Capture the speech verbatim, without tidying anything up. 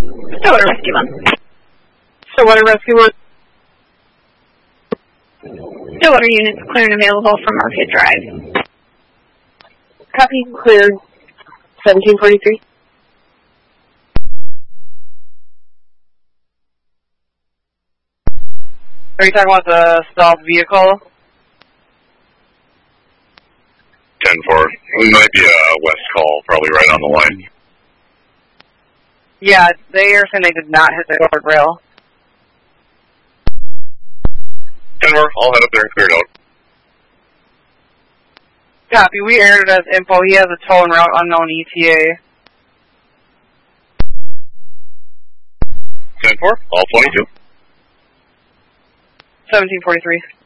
Stillwater Rescue one. Stillwater Rescue one. Stillwater units clear and available from Market Drive. Copy, clear. seventeen forty-three. Are you talking about the stalled vehicle? ten four. We might be a west call, probably right on the line. Yeah, they are saying they did not hit the guardrail. ten four, I'll head up there and clear it out. Copy, we aired it as info. He has a tow and route unknown E T A. ten four, all twenty-two. seventeen forty-three.